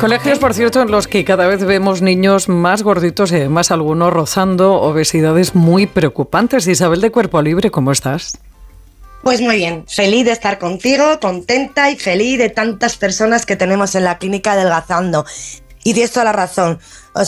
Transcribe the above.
Colegios, por cierto, en los que cada vez vemos niños más gorditos y además algunos rozando obesidades muy preocupantes. Isabel de Cuerpo Libre, ¿cómo estás? Pues muy bien, feliz de estar contigo, contenta y feliz de tantas personas que tenemos en la clínica adelgazando. Y tienes toda la razón.